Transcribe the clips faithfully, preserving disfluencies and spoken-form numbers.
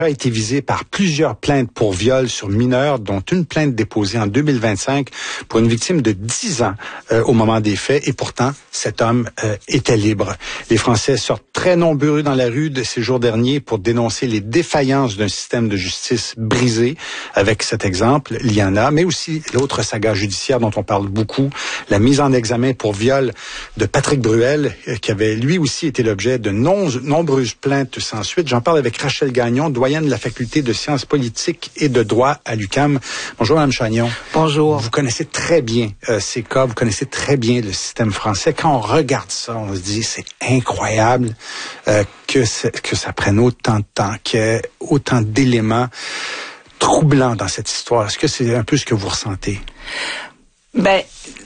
a été visé par plusieurs plaintes pour viol sur mineurs, dont une plainte déposée en deux mille vingt-cinq pour une victime de dix ans euh, au moment des faits. Et pourtant, cet homme euh, était libre. Les Français sortent très nombreux dans la rue de ces jours derniers pour dénoncer les défaillances d'un système de justice brisé, avec cet exemple, Liana, mais aussi l'autre saga judiciaire dont on parle beaucoup, la mise en examen pour viol de Patrick Bruel, euh, qui avait lui aussi été l'objet de non- nombreuses plaintes sans suite. J'en parle avec Rachel Gagnon, doyenne de la faculté de sciences politiques et de droit à l'U Q A M. Bonjour, Mme Chagnon. Bonjour. Vous connaissez très bien euh, ces cas, vous connaissez très bien le système français. Quand on regarde ça, on se dit c'est incroyable euh, que, que ça prenne autant de temps, qu'il y ait autant d'éléments troublants dans cette histoire. Est-ce que c'est un peu ce que vous ressentez? Ben,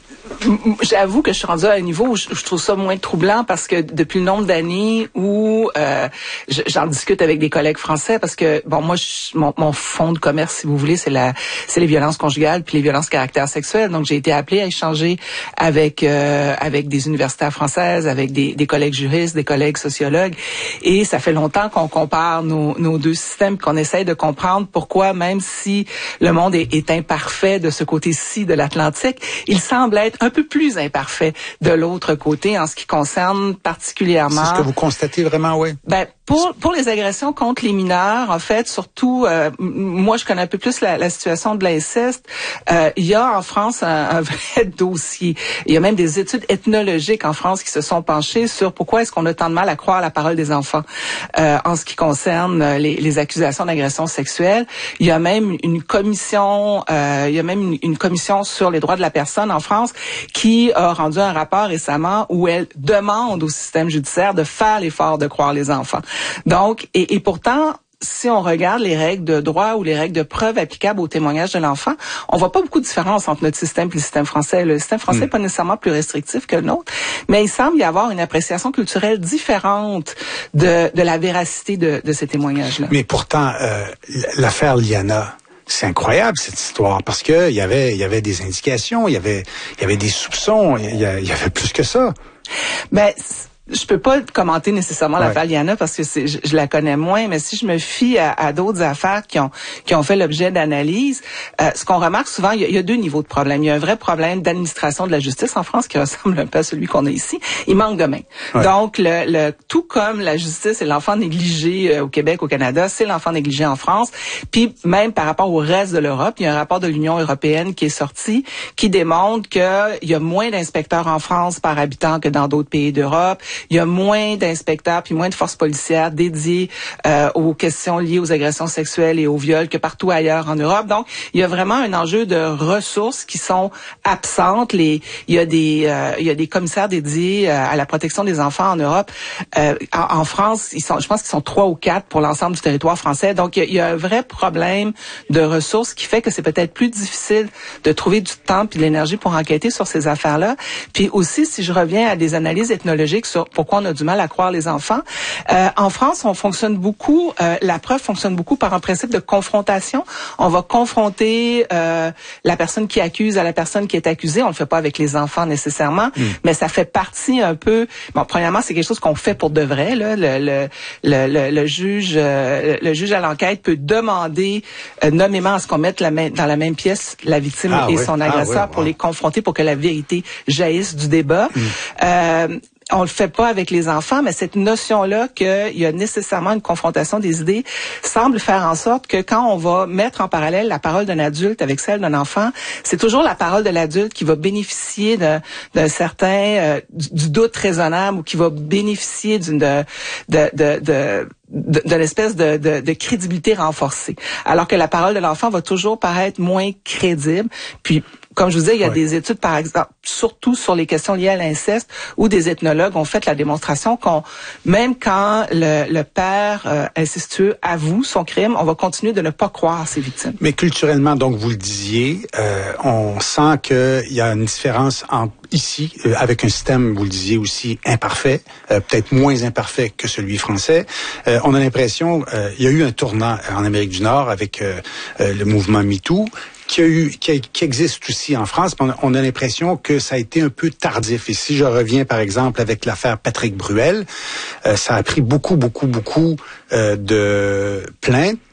j'avoue que je suis rendue à un niveau où je, je trouve ça moins troublant parce que depuis le nombre d'années où euh, j'en discute avec des collègues français parce que bon moi je, mon, mon fonds de commerce si vous voulez c'est la c'est les violences conjugales puis les violences caractère sexuel, donc j'ai été appelée à échanger avec euh, avec des universitaires françaises, avec des, des collègues juristes, des collègues sociologues, et ça fait longtemps qu'on compare nos, nos deux systèmes, qu'on essaye de comprendre pourquoi même si le monde est, est imparfait de ce côté-ci de l'Atlantique, il semble être un peu plus imparfait de l'autre côté en ce qui concerne particulièrement... C'est ce que vous constatez vraiment, oui? Ben, pour, pour les agressions contre les mineurs, en fait, surtout, euh, moi, je connais un peu plus la, la situation de l'inceste. Euh, il y a en France un, un vrai dossier. Il y a même des études ethnologiques en France qui se sont penchées sur pourquoi est-ce qu'on a tant de mal à croire la parole des enfants euh, en ce qui concerne les, les accusations d'agression sexuelle. Il y a même une commission, euh, il y a même une, une commission sur les droits de la personne en France qui a rendu un rapport récemment où elle demande au système judiciaire de faire l'effort de croire les enfants. Donc, et, et pourtant, si on regarde les règles de droit ou les règles de preuve applicables au témoignage de l'enfant, on voit pas beaucoup de différence entre notre système et le système français. Le système français n'est mmh. pas nécessairement plus restrictif que le nôtre, mais il semble y avoir une appréciation culturelle différente de, de la véracité de, de ces témoignages-là. Mais pourtant, euh, l'affaire Liana, c'est incroyable cette histoire parce que il y avait il y avait des indications, il y avait il y avait des soupçons, il y, il y avait plus que ça. Ben je peux pas commenter nécessairement ouais. l'affaire Liana parce que c'est, je, je la connais moins, mais si je me fie à, à d'autres affaires qui ont qui ont fait l'objet d'analyse, euh, ce qu'on remarque souvent, il y, a, il y a deux niveaux de problème. Il y a un vrai problème d'administration de la justice en France qui ressemble un peu à celui qu'on a ici. Il manque de mains. Ouais. Donc, le, le tout comme la justice et l'enfant négligé euh, au Québec, au Canada, c'est l'enfant négligé en France. Puis même par rapport au reste de l'Europe, il y a un rapport de l'Union européenne qui est sorti qui démontre qu'il y a moins d'inspecteurs en France par habitant que dans d'autres pays d'Europe. Il y a moins d'inspecteurs puis moins de forces policières dédiées euh, aux questions liées aux agressions sexuelles et aux viols que partout ailleurs en Europe. Donc, il y a vraiment un enjeu de ressources qui sont absentes. Les, il y a des, euh, il y a des commissaires dédiés euh, à la protection des enfants en Europe. Euh, en, en France, ils sont, je pense qu'ils sont trois ou quatre pour l'ensemble du territoire français. Donc, il y a, il y a un vrai problème de ressources qui fait que c'est peut-être plus difficile de trouver du temps puis de l'énergie pour enquêter sur ces affaires-là. Puis aussi, si je reviens à des analyses ethnologiques sur pourquoi on a du mal à croire les enfants. Euh, en France, on fonctionne beaucoup, euh, la preuve fonctionne beaucoup par un principe de confrontation. On va confronter euh, la personne qui accuse à la personne qui est accusée. On le fait pas avec les enfants nécessairement, mmh. mais ça fait partie un peu... Bon, premièrement, c'est quelque chose qu'on fait pour de vrai. Là. Le, le, le, le, le juge euh, le juge à l'enquête peut demander euh, nommément à ce qu'on mette la main, dans la même pièce la victime ah, et oui. son agresseur ah, oui, pour wow. les confronter, pour que la vérité jaillisse du débat. Mmh. Euh, On le fait pas avec les enfants, mais cette notion-là qu'il y a nécessairement une confrontation des idées semble faire en sorte que quand on va mettre en parallèle la parole d'un adulte avec celle d'un enfant, c'est toujours la parole de l'adulte qui va bénéficier d'un, d'un certain euh, du, du doute raisonnable ou qui va bénéficier d'une de de de, de de, de l'espèce de, de, de crédibilité renforcée. Alors que la parole de l'enfant va toujours paraître moins crédible. Puis, comme je vous disais, il y a oui. des études, par exemple, surtout sur les questions liées à l'inceste, où des ethnologues ont fait la démonstration qu'on, même quand le, le père euh, incestueux avoue son crime, on va continuer de ne pas croire ses victimes. Mais culturellement, donc, vous le disiez, euh, on sent qu'il y a une différence entre ici, euh, avec un système, vous le disiez aussi, imparfait, euh, peut-être moins imparfait que celui français. Euh, on a l'impression, euh, il y a eu un tournant en Amérique du Nord avec euh, euh, le mouvement MeToo, qui a eu, qui, a, qui existe aussi en France. On a, on a l'impression que ça a été un peu tardif. Et si je reviens, par exemple, avec l'affaire Patrick Bruel, euh, ça a pris beaucoup, beaucoup, beaucoup euh, de plaintes